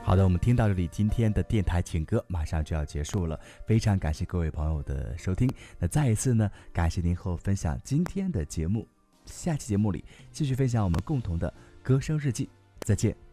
好的，我们听到这里，今天的电台情歌马上就要结束了，非常感谢各位朋友的收听。那再一次呢，感谢您和我分享今天的节目，下期节目里继续分享我们共同的歌声日记，再见。